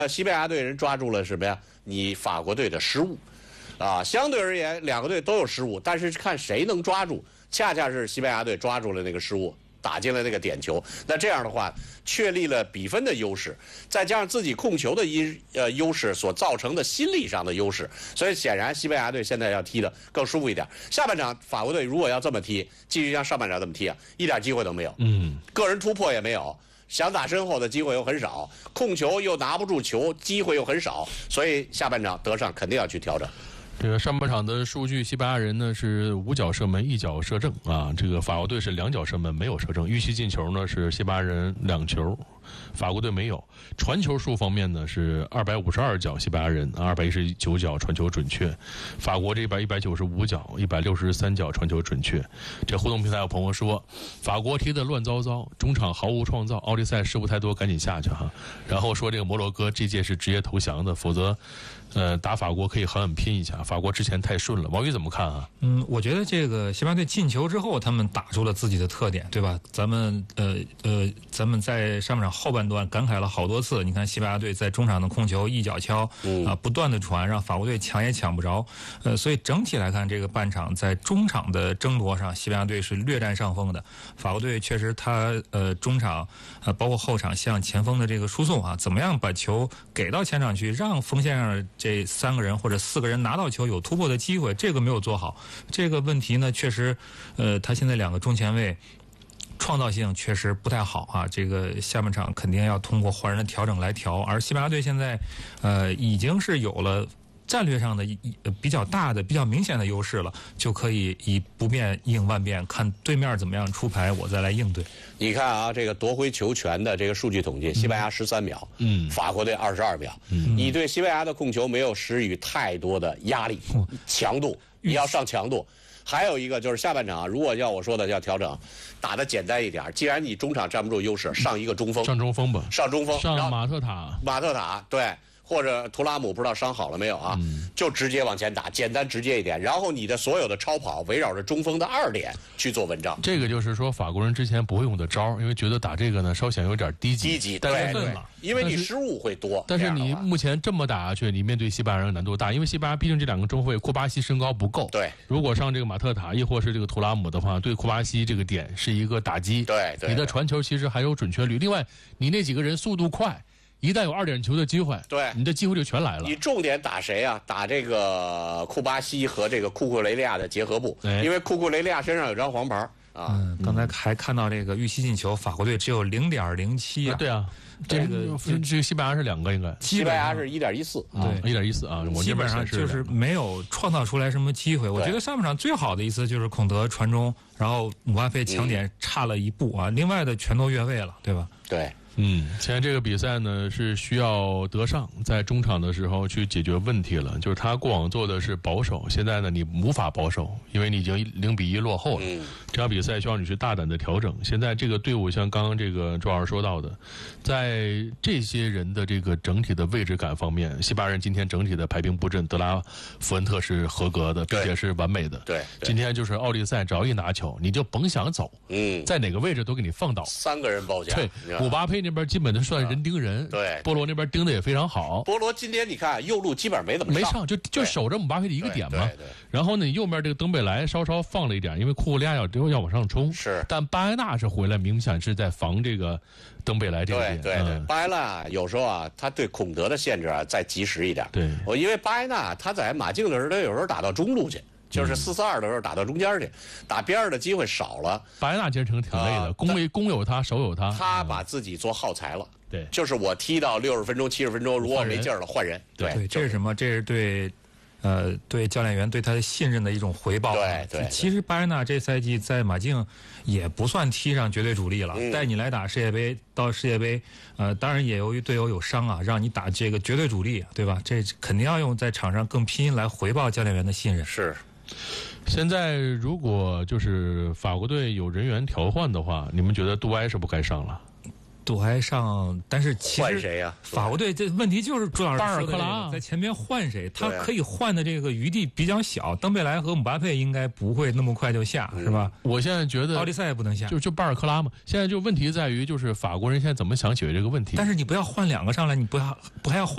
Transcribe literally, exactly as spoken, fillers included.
西班牙队人抓住了什么呀？你法国队的失误，啊，相对而言两个队都有失误，但是看谁能抓住，恰恰是西班牙队抓住了那个失误，打进了那个点球。那这样的话，确立了比分的优势，再加上自己控球的一呃优势所造成的心理上的优势，所以显然西班牙队现在要踢得更舒服一点。下半场法国队如果要这么踢，继续像上半场这么踢啊，一点机会都没有，嗯，个人突破也没有。想打身后的机会又很少，控球又拿不住球，机会又很少，所以下半场德尚肯定要去调整。 这个上半场的数据，西班牙人呢是五脚射门，一脚射正啊。这个法国队是两脚射门，没有射正。预期进球呢是西班牙人两球，法国队没有。传球数方面呢是二百五十二脚，西班牙人二百一十九脚传球准确，法国这边一百九十五脚，一百六十三脚传球准确。这互动平台有朋友说，法国踢得乱糟糟，中场毫无创造，奥利赛失误太多，赶紧下去哈。然后说这个摩洛哥这届是直接投降的，否则，呃，打法国可以狠狠拼一下。法国之前太顺了，王宇怎么看啊？ 嗯，我觉得这个西班牙队进球之后，他们打出了自己的特点，对吧？咱们呃呃，咱们在上半场后半段感慨了好多次。你看西班牙队在中场的控球一脚敲啊，不断的传，让法国队抢也抢不着。呃，所以整体来看，这个半场在中场的争夺上，西班牙队是略占上风的。法国队确实他呃中场呃包括后场向前锋的这个输送啊，怎么样把球给到前场去，让锋线上这三个人或者四个人拿到球有突破的机会，这个没有做好。这个问题呢，确实，呃，他现在两个中前卫创造性确实不太好啊。这个下半场肯定要通过换人的调整来调，而西班牙队现在，呃，已经是有了战略上的比较大的、比较明显的优势了，就可以以不变应万变，看对面怎么样出牌，我再来应对。 你看啊，这个夺回球权的这个数据统计，西班牙十三秒，嗯，法国队二十二秒，嗯，你对西班牙的控球没有施予太多的压力、嗯、强度，你要上强度。还有一个就是下半场，如果要我说的要调整，打得简单一点。既然你中场站不住优势，上一个中锋， 上中锋吧， 上中锋， 上马特塔， 马特塔，对。或者图拉姆不知道伤好了没有啊、嗯？就直接往前打，简单直接一点。然后你的所有的超跑围绕着中锋的二点去做文章。 这个就是说法国人之前不会用的招，因为觉得打这个呢稍显有点低级， 低级带分了， 因为你失误会多。 但是你目前这么打下去，你面对西班牙人难度大，因为西班牙毕竟这两个中后卫库巴西身高不够。 对， 如果上这个马特塔亦或是这个图拉姆的话，对库巴西这个点是一个打击。 对，对你的传球其实还有准确率。另外，你那几个人速度快。一旦有二点球的机会，对你的机会就全来了。 你重点打谁啊？打这个库巴西和这个库库雷利亚的结合部，哎、因为库库雷利亚身上有张黄牌啊。 嗯，刚才还看到这个预期进球，法国队只有零点零七啊。 对啊，这个这个西班牙是两个应该， 西班牙是一点一四， 对， 一点一四啊。我基本上就是没有创造出来什么机会。我觉得上半场最好的一次就是孔德传中，然后姆巴佩抢点差了一步啊，嗯、另外的全都越位了，对吧？ 对。 嗯，现在这个比赛呢是需要德尚在中场的时候去解决问题了，就是他过往做的是保守，现在呢你无法保守，因为你已经零比一落后了。嗯，这场比赛需要你去大胆的调整。现在这个队伍像刚刚这个周老师说到的，在这些人的这个整体的位置感方面，西班牙人今天整体的排兵布阵，德拉福恩特是合格的，并且是完美的。 对， 今天就是奥利赛只要一拿球，你就甭想走，嗯，在哪个位置都给你放倒， 三个人包夹。 对，姆巴佩那边基本都算人盯人， 对， 波罗那边盯的也非常好。 波罗今天你看右路基本上没怎么上， 没上，就就守着姆巴佩的一个点嘛。然后呢，右面这个登贝莱稍稍放了一点，因为库库利亚要要往上冲，是。但巴埃纳是回来，明显是在防这个登贝莱这个点。 对对对，嗯、巴埃纳有时候啊，他对孔德的限制啊再及时一点。 对， 我因为巴埃纳他在马竞的时候，他有时候打到中路去。就是四四二的时候打到中间去，打边儿的机会少了。 巴埃纳今天挺累的，呃、攻攻有他，守有他。 他把自己做耗材了。 对， 就是我踢到六十分钟、七十分钟，如果没劲儿了，换人。对， 对，这是什么？这是对，呃，对教练员对他的信任的一种回报。 对对。 其实巴埃纳这赛季在马竞也不算踢上绝对主力了，嗯、带你来打世界杯，到世界杯，呃，当然也由于队友有伤啊，让你打这个绝对主力，对吧？这肯定要用在场上更拼来回报教练员的信任。 是。 现在如果就是法国队有人员调换的话，你们觉得杜埃是不该上了？ 杜埃上，但是其实换谁呀、啊？ 法国队这问题就是朱老师巴尔克拉在前边换谁，他可以换的这个余地比较小。登贝莱和姆巴佩应该不会那么快就下，嗯、是吧？ 我现在觉得奥利赛也不能下， 就就巴尔克拉嘛。现在就问题在于，就是法国人现在怎么想解决这个问题？ 但是你不要换两个上来，你不要不还要换。